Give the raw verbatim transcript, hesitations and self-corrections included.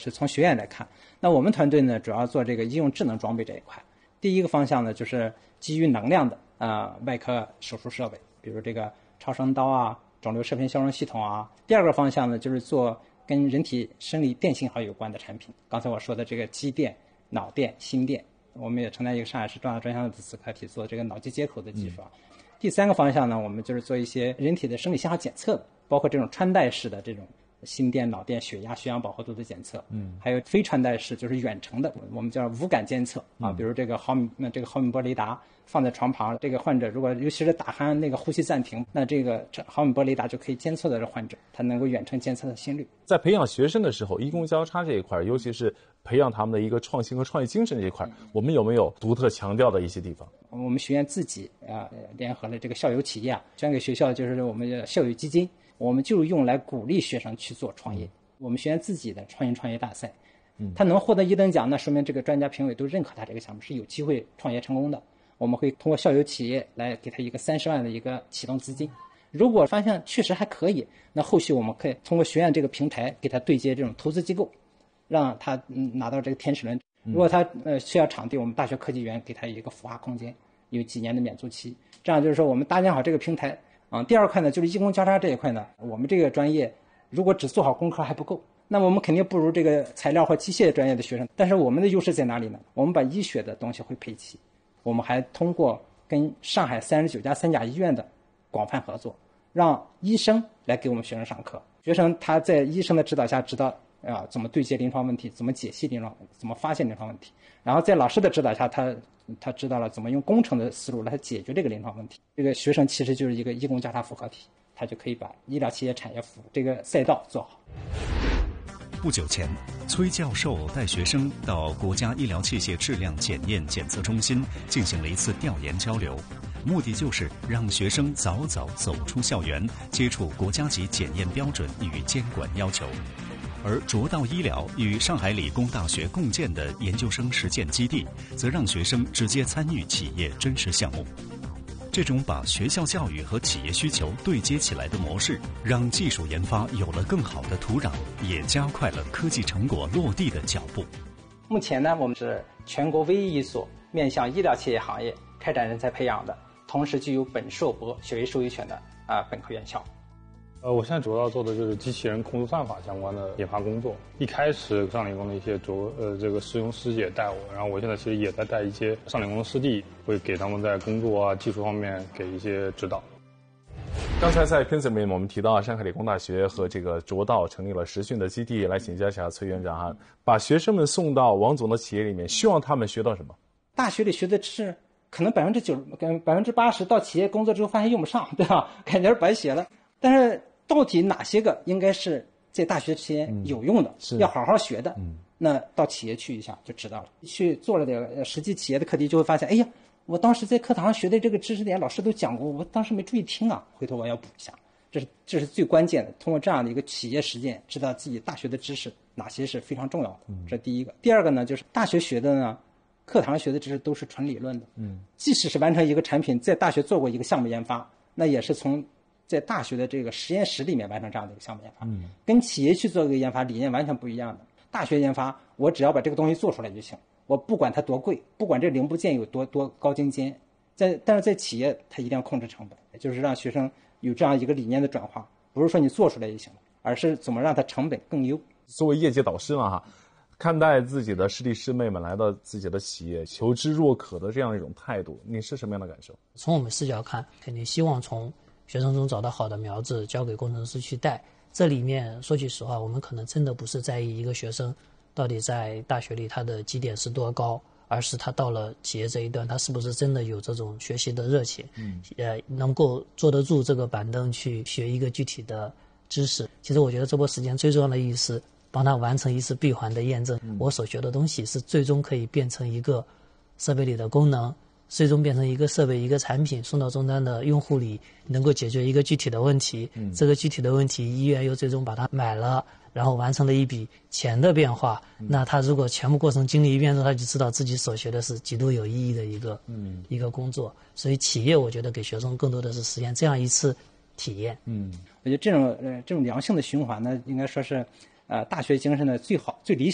是从学院来看。那我们团队呢，主要做这个医用智能装备这一块。第一个方向呢，就是基于能量的啊、呃、外科手术设备，比如这个超声刀啊、肿瘤射频消融系统啊。第二个方向呢，就是做跟人体生理电信号有关的产品。刚才我说的这个肌电、脑电、心电，我们也承担一个上海市重大专项的子客体做这个脑机接口的技术啊。嗯、第三个方向呢，我们就是做一些人体的生理信号检测的，包括这种穿戴式的这种心电、脑电、血压、血氧饱和度的检测，嗯，还有非穿戴式，就是远程的，我们叫无感监测啊，比如这个毫米这个毫米波雷达放在床旁，这个患者如果尤其是打鼾那个呼吸暂停，那这个毫米波雷达就可以监测到这患者，它能够远程监测的心率。 在培养学生的时候，医工交叉这一块，尤其是培养他们的一个创新和创业精神这一块，我们有没有独特强调的一些地方？ 我们学院自己啊、呃、联合了这个校友企业啊，捐给学校，就是我们的校友基金，我们就用来鼓励学生去做创业。嗯、我们学院自己的创新创业大赛，嗯，他能获得一等奖，那说明这个专家评委都认可他这个项目是有机会创业成功的。我们会通过校友企业来给他一个三十万的一个启动资金。如果发现确实还可以，那后续我们可以通过学院这个平台给他对接这种投资机构，让他嗯拿到这个天使轮。如果他呃需要场地，我们大学科技园给他一个孵化空间，有几年的免租期。这样就是说我们搭建好这个平台啊、嗯。第二块呢，就是医工交叉这一块呢，我们这个专业如果只做好工科还不够，那么我们肯定不如这个材料或机械专业的学生。但是我们的优势在哪里呢？我们把医学的东西会配齐，我们还通过跟上海三十九家三甲医院的广泛合作，让医生来给我们学生上课。学生他在医生的指导下知道啊怎么对接临床问题，怎么解析临床，怎么发现临床问题。然后在老师的指导下，他他知道了怎么用工程的思路来解决这个临床问题。这个学生其实就是一个医工交叉复合体，他就可以把医疗企业产业服务这个赛道做好。 不久前，崔教授带学生到国家医疗器械质量检验检测中心进行了一次调研交流，目的就是让学生早早走出校园，接触国家级检验标准与监管要求。而卓道医疗与上海理工大学共建的研究生实践基地，则让学生直接参与企业真实项目。这种把学校教育和企业需求对接起来的模式，让技术研发有了更好的土壤，也加快了科技成果落地的脚步。 目前呢，我们是全国唯一一所面向医疗企业行业开展人才培养的，同时具有本硕博学位授予权的啊、呃、本科院校。 呃，我现在主要做的就是机器人控制算法相关的研发工作。一开始上理工的一些卓呃这个师兄师姐带我，然后我现在其实也在带一些上理工的师弟，会给他们在工作啊技术方面给一些指导。 刚才在片子里面我们提到上海理工大学和这个卓道成立了实训的基地，来请教一下崔院长哈，把学生们送到王总的企业里面，希望他们学到什么？ 大学里学的知识可能百分之九跟百分之八十到企业工作之后发现用不上，对吧？感觉是白学了。但是到底哪些个应该是在大学期间有用的，嗯、要好好学的、嗯？那到企业去一下就知道了。去做了点实际企业的课题，就会发现，哎呀，我当时在课堂上学的这个知识点，老师都讲过，我当时没注意听啊，回头我要补一下。这是这是最关键的。通过这样的一个企业实践，知道自己大学的知识哪些是非常重要的。嗯、这第一个。第二个呢，就是大学学的呢，课堂学的知识都是纯理论的。嗯，即使是完成一个产品，在大学做过一个项目研发，那也是从在大学的这个实验室里面完成这样的一个项目研发，嗯，跟企业去做一个研发理念完全不一样的。大学研发，我只要把这个东西做出来就行，我不管它多贵，不管这零部件有多多高精尖，在但是在企业，它一定要控制成本，也就是让学生有这样一个理念的转化，不是说你做出来就行了，而是怎么让它成本更优。 作为业界导师嘛哈，看待自己的师弟师妹们来到自己的企业，求知若渴的这样一种态度，你是什么样的感受？ 从我们视角看，肯定希望从学生中找到好的苗子，交给工程师去带。这里面说句实话，我们可能真的不是在意一个学生到底在大学里他的绩点是多高，而是他到了企业这一段，他是不是真的有这种学习的热情，嗯，呃，能够坐得住这个板凳去学一个具体的知识。其实我觉得这波时间最重要的意义是帮他完成一次闭环的验证，嗯、我所学的东西是最终可以变成一个设备里的功能，最终变成一个设备一个产品送到终端的用户里，能够解决一个具体的问题、嗯、这个具体的问题医院又最终把它买了，然后完成了一笔钱的变化、嗯、那他如果全部过程经历一遍之后，他就知道自己所学的是极度有意义的一个、嗯、一个工作。所以企业我觉得给学生更多的是实现这样一次体验。 嗯，我觉得这种呃这种良性的循环呢，应该说是呃大学精神的最好最理想